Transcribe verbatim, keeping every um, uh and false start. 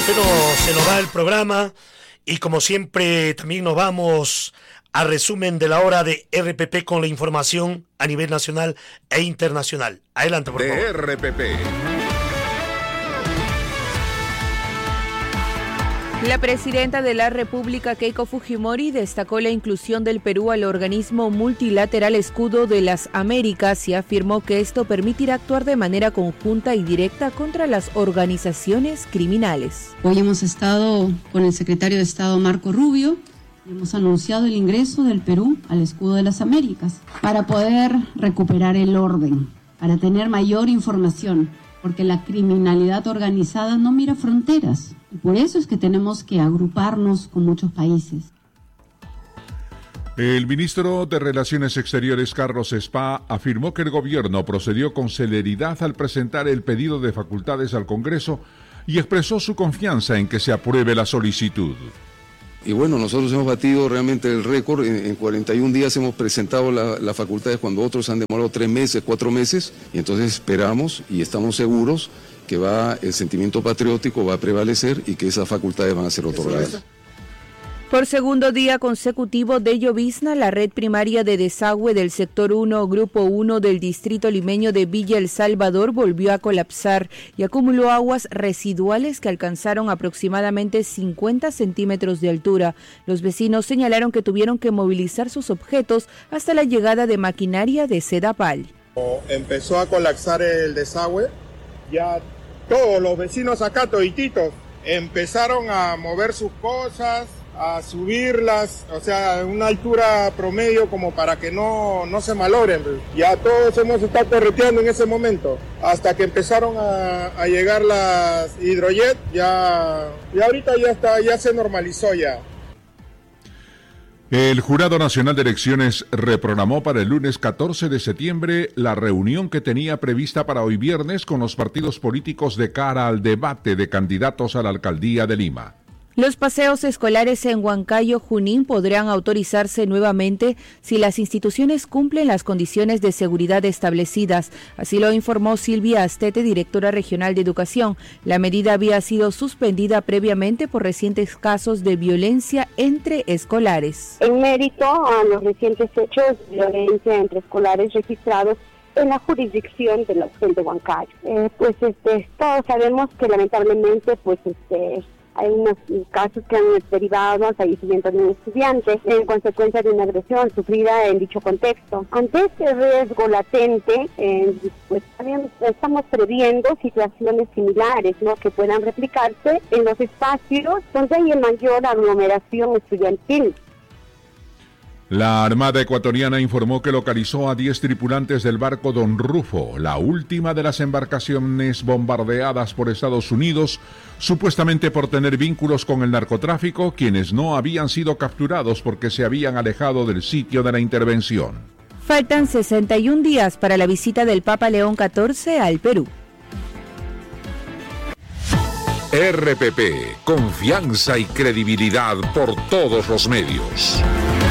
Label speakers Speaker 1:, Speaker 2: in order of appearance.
Speaker 1: Se nos, se nos va el programa y como siempre también nos vamos a resumen de la hora de R P P con la información a nivel nacional e internacional. Adelante, por favor.
Speaker 2: De R P P.
Speaker 3: La presidenta de la República, Keiko Fujimori, destacó la inclusión del Perú al organismo multilateral Escudo de las Américas y afirmó que esto permitirá actuar de manera conjunta y directa contra las organizaciones criminales.
Speaker 4: Hoy hemos estado con el secretario de Estado, Marco Rubio, y hemos anunciado el ingreso del Perú al Escudo de las Américas para poder recuperar el orden, para tener mayor información, porque la criminalidad organizada no mira fronteras. Y por eso es que tenemos que agruparnos con muchos países.
Speaker 2: El ministro de Relaciones Exteriores, Carlos Spa, afirmó que el gobierno procedió con celeridad al presentar el pedido de facultades al Congreso y expresó su confianza en que se apruebe la solicitud.
Speaker 5: Y bueno, nosotros hemos batido realmente el récord. En, en cuarenta y un días hemos presentado las la facultades cuando otros han demorado tres meses, cuatro meses. Y entonces esperamos y estamos seguros que va el sentimiento patriótico va a prevalecer y que esas facultades van a ser otorgadas.
Speaker 3: Por segundo día consecutivo de llovizna, la red primaria de desagüe del sector uno, grupo uno del distrito limeño de Villa El Salvador volvió a colapsar y acumuló aguas residuales que alcanzaron aproximadamente cincuenta centímetros de altura. Los vecinos señalaron que tuvieron que movilizar sus objetos hasta la llegada de maquinaria de Sedapal.
Speaker 6: Empezó a colapsar el desagüe, ya todos los vecinos acá, todititos, empezaron a mover sus cosas, a subirlas, o sea, a una altura promedio como para que no, no se malogren. Ya todos hemos estado correteando en ese momento, hasta que empezaron a, a llegar las hidrojet, ya, y ahorita ya está, ya se normalizó ya.
Speaker 2: El Jurado Nacional de Elecciones reprogramó para el lunes catorce de septiembre la reunión que tenía prevista para hoy viernes con los partidos políticos de cara al debate de candidatos a la alcaldía de Lima.
Speaker 3: Los paseos escolares en Huancayo, Junín, podrán autorizarse nuevamente si las instituciones cumplen las condiciones de seguridad establecidas. Así lo informó Silvia Astete, directora regional de Educación. La medida había sido suspendida previamente por recientes casos de violencia entre escolares.
Speaker 7: En mérito a los recientes hechos de violencia entre escolares registrados en la jurisdicción de la U C E L de Huancayo. Eh, pues este, todos sabemos que lamentablemente pues este hay unos casos que han derivado al fallecimiento de un estudiante en consecuencia de una agresión sufrida en dicho contexto. Ante este riesgo latente, eh, pues también estamos previendo situaciones similares, ¿no?, que puedan replicarse en los espacios donde hay mayor aglomeración estudiantil.
Speaker 2: La Armada ecuatoriana informó que localizó a diez tripulantes del barco Don Rufo, la última de las embarcaciones bombardeadas por Estados Unidos, supuestamente por tener vínculos con el narcotráfico, quienes no habían sido capturados porque se habían alejado del sitio de la intervención.
Speaker 3: Faltan sesenta y un días para la visita del Papa León catorce al Perú.
Speaker 2: R P P, confianza y credibilidad por todos los medios.